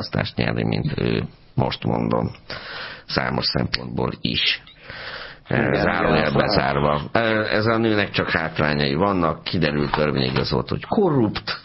választást nyerni, mint ő, most mondom, számos szempontból is. Zárójelbe zárva. Ez a nőnek csak hátrányai vannak, kiderült törvényigazolт, hogy korrupt,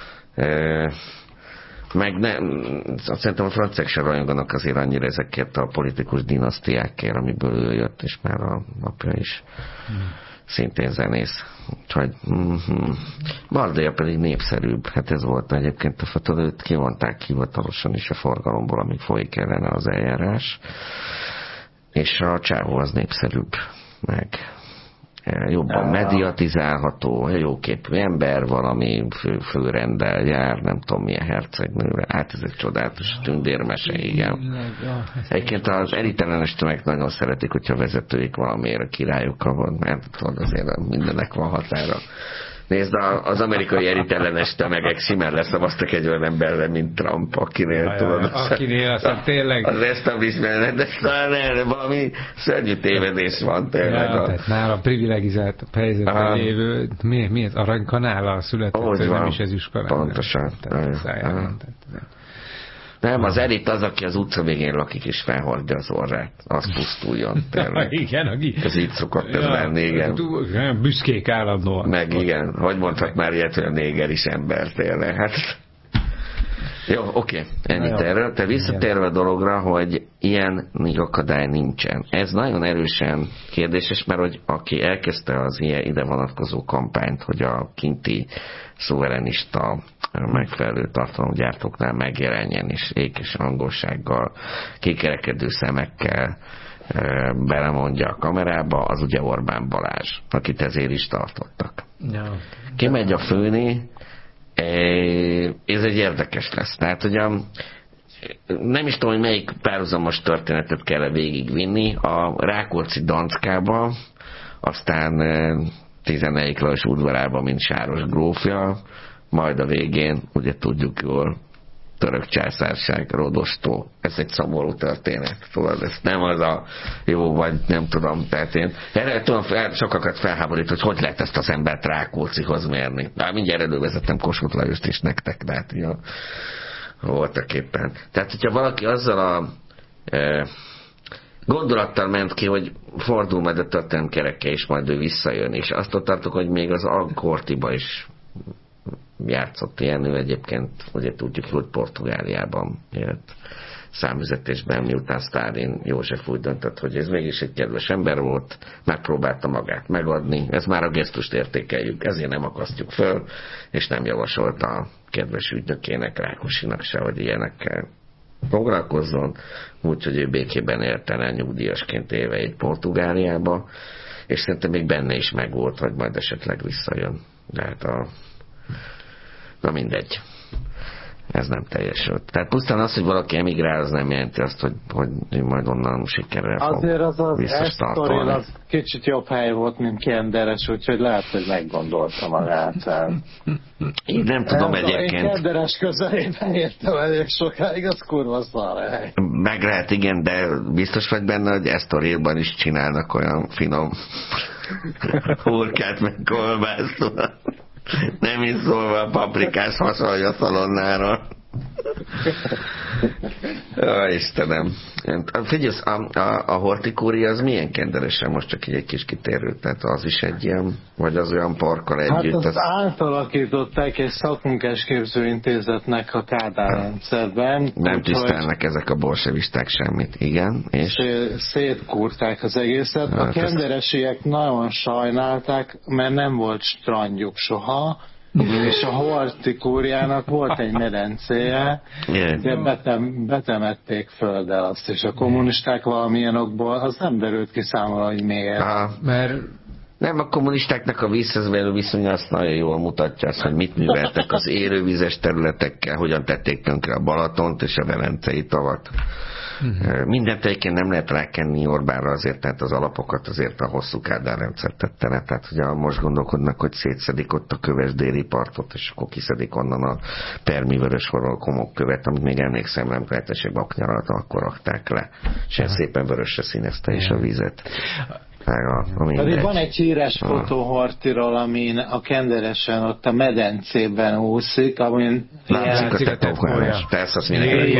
meg szerintem a franciák sem rajonganak azért annyira ezekért a politikus dinasztiákért, amiből ő jött, és már a apja is szintén zenész. Úgyhogy Bardéja pedig népszerűbb. Hát ez volt egyébként a fotó, őt kivonták hivatalosan is a forgalomból, amíg folyik ellene az eljárás. És a csávó az népszerűbb, meg jobban mediatizálható, jóképű ember, valami főrenddel jár, nem tudom milyen hercegnőre. Hát ez egy csodálatos tündérmese, igen. Egyébként az elitellenes tömeg nagyon szeretik, hogyha vezetőik valamiért a királyokkal van, mert azért mindennek van határa. Nézd, az amerikai elitellenes tömegek szímen leszavaztak egy olyan emberre, mint Trump, akinél tudod. Akinél aztán tényleg... Az establishment, de valami szörnyű tévedés van tényleg. Ja, tehát nála privilegizált helyzetben lévő, mi ez? Aranykanállal született, nem is ezüstkanál. Pontosan. Nem, az elit az, aki az utca végén lakik és felhordja az orrát. Az pusztuljon, tényleg. Igen, ez így szokott ez lenni, igen. Büszkék állandóan. Meg igen, hogy mondhat már ilyet, hogy a néger is ember, tényleg. Hát... Jó, oké, ennyit erről. Te visszatérve a dologra, hogy ilyen akadály nincsen. Ez nagyon erősen kérdéses, mert hogy aki elkezdte az ilyen ide vonatkozó kampányt, hogy a kinti szuverenista megfelelő tartalomgyártóknál megjelenjen, és ékes angolsággal, kékerekedő szemekkel belemondja a kamerába, az ugye Orbán Balázs, akit ezért is tartottak. Kimegy a főni, ez egy érdekes lesz. Tehát, hogy nem is tudom, hogy melyik párhuzamos történetet kell végigvinni. A Rákóczi Danszkába, aztán 14. Lajos udvarában, mint Sáros grófja, majd a végén, ugye tudjuk jól, török császárság, Rodostó. Ez egy szomorú történet. Tudod, ez nem az a jó, vagy nem tudom. Tehát én erre tudom, sokakat felháborít, hogy lehet ezt az embert Rákóczihoz mérni. Mindjárt elővezetem Kossuth Lajost is nektek, de hát ja, voltak éppen. Tehát, hogyha valaki azzal a gondolattal ment ki, hogy fordul majd a történelem kereke, és majd ő visszajön, és azt ott tartok, hogy még az Alkortiba is játszott ilyen, ő egyébként ugye tudjuk, hogy Portugáliában élt számüzetésben, miután Sztálin József úgy döntött, hogy ez mégis egy kedves ember volt, megpróbálta magát megadni, ez már a gesztust értékeljük, ezért nem akasztjuk föl, és nem javasolta a kedves ügynökének, Rákosinak se, hogy ilyenekkel foglalkozzon, úgyhogy ő békében élte el nyugdíjasként éveit Portugáliába, és szerintem még benne is megvolt, hogy majd esetleg visszajön. De hát na mindegy. Ez nem teljesült. Tehát pusztán az, hogy valaki emigrál, az nem jelenti azt, hogy majd onnan sikerrel fog azért az visszastartolni. az kicsit jobb hely volt, mint Kenderes, úgyhogy lehet, hogy meggondolta magát. Én nem tudom egyébként. Én Kenderes közelében értem elég sokáig, az kurva szar hely. Meg lehet, igen, de biztos vagy benne, hogy Estorilban is csinálnak olyan finom hurkát, meg kolbászt. Nem is szólva a paprikás hasonlja szalonnára. Istenem. Figyelj, a hortikúria az milyen Kenderesen, most csak így egy kis kitérő, tehát az is egy ilyen, vagy az olyan parkkal együtt? Hát az átalakították egy szakmunkásképzőintézetnek a Kádár rendszerben. Nem tisztelnek ezek a bolsevisták semmit, igen. És szétkúrták az egészet. A kenderesiek nagyon sajnálták, mert nem volt strandjuk soha, és a hortikúriának volt egy medencéje, de betemették földdel azt, és a kommunisták valamilyen okból, az nem derült ki számomra, hogy miért. Mert nem, a kommunistáknak a vízhez való viszonya azt nagyon jól mutatja azt, hogy mit műveltek az élővizes területekkel, hogyan tették tönkre a Balatont és a Velencei tavat. Mindent egyébként nem lehet rákenni Orbánra azért, tehát az alapokat azért a hosszú Kádár rendszer tette le, tehát ugye most gondolkodnak, hogy szétszedik ott a köves déli partot, és akkor kiszedik onnan a permi vörös homokkövet, amit még emlékszem, nem lehetőség baknyarat, akkor rakták le, és szépen vörösre színezte is a vizet. Pedig van egy híres fotó Hortiról, amin a Kenderesen ott a medencében úszik, amin látszik a tetóknál, persze azt mindenki